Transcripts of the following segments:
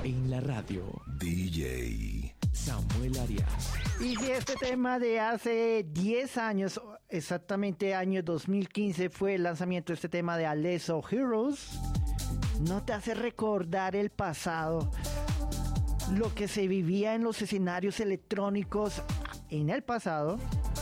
En la radio, DJ Samuel Arias. Y si este tema de hace 10 años, exactamente año 2015, fue el lanzamiento de este tema de Alesso Heroes, ¿no te hace recordar el pasado? Lo que se vivía en los escenarios electrónicos en el pasado.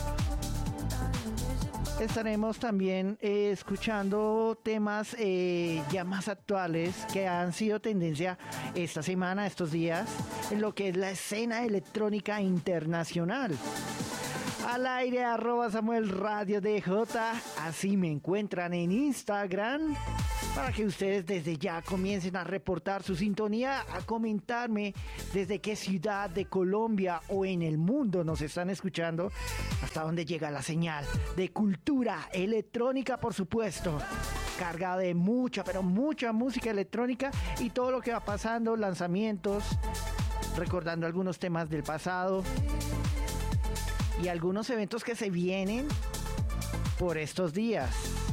Estaremos también escuchando temas ya más actuales que han sido tendencia esta semana, estos días, en lo que es la escena electrónica internacional. Al aire, @Samuel Radio DJ, así me encuentran en Instagram, para que ustedes desde ya comiencen a reportar su sintonía, a comentarme desde qué ciudad de Colombia o en el mundo nos están escuchando, hasta dónde llega la señal de cultura electrónica, por supuesto, cargada de mucha, pero mucha música electrónica y todo lo que va pasando, lanzamientos, recordando algunos temas del pasado y algunos eventos que se vienen por estos días.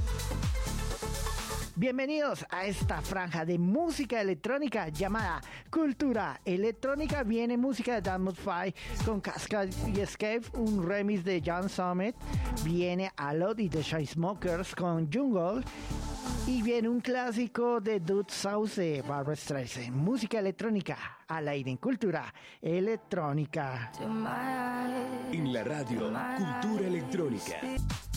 Bienvenidos a esta franja de música electrónica llamada Cultura Electrónica. Viene música de Dammit Five con Cascade y Escape, un remix de John Summit. Viene Alod y The Chainsmokers con Jungle. Y viene un clásico de Dude South de Barbra Streisand. Música electrónica al aire en Cultura Electrónica. En la radio, Cultura Electrónica.